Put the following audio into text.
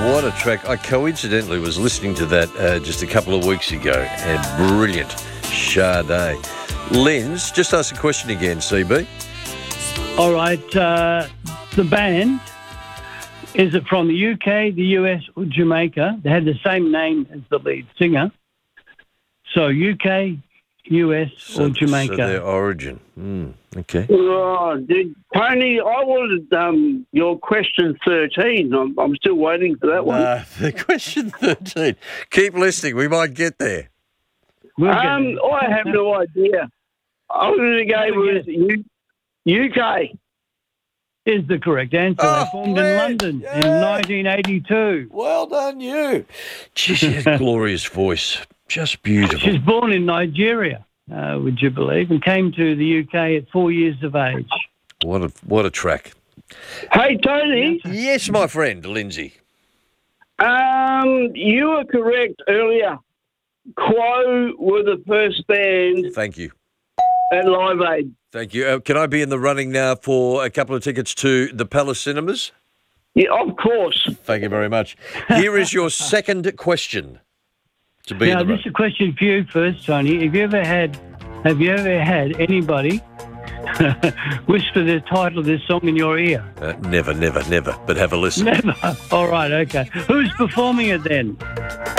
What a track. I coincidentally was listening to that just a couple of weeks ago. And brilliant. Sade. Linz, just ask a question again, CB. All right. The band, is it from the UK, the US, or Jamaica? They had the same name as the lead singer. So UK, US, or Jamaica. So their origin. Okay. Oh, Tony, I wanted your question 13. I'm still waiting for that one. The question 13. Keep listening. We might get there. I have no idea. I'm going to go with UK. Is the correct answer. They formed in London in 1982. Well done, you. Gee, she has a glorious voice. Just beautiful. She's born in Nigeria, would you believe, and came to the UK at 4 years of age. What a track. Hey, Tony. Yes, my friend, Lindsay. You were correct earlier. Quo were the first band Thank you. at Live Aid. Thank you. Can I be in the running now for a couple of tickets to the Palace Cinemas? Yeah, of course. Thank you very much. Here is your second question. To be in Now, the this running. is a question for you first, Tony. Have you ever had anybody whisper the title of this song in your ear? Never, but have a listen. Never. All right, okay. Who's performing it then?